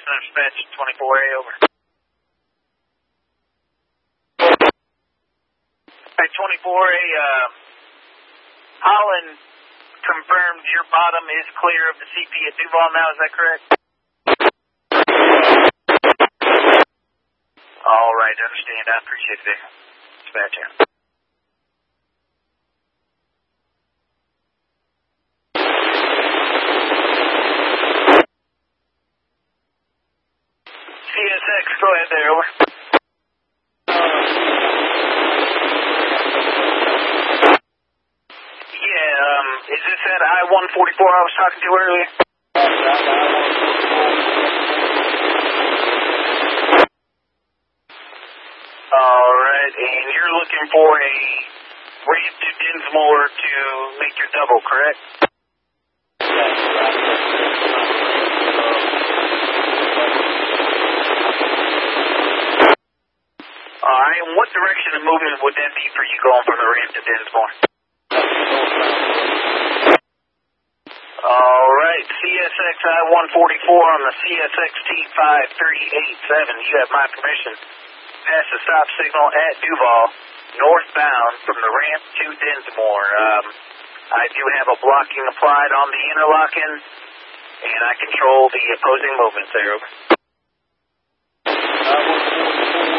Cessna dispatch 24A, over. Hey, 24A, Holland confirmed your bottom is clear of the CP at Duval now, is that correct? All right, understand. I appreciate it. Dispatch out. CSX, go ahead there, over. Yeah, is this that I-144 I was talking to earlier? All right, and you're looking for a ramp to Dinsmore to make your double, correct? All right, and what direction of movement would that be for you going from the ramp to Dinsmore? All right, CSX I-144 on the CSX T5387. You have my permission. Pass the stop signal at Duval, northbound from the ramp to Dinsmore. I do have a blocking applied on the interlocking, and I control the opposing movements there.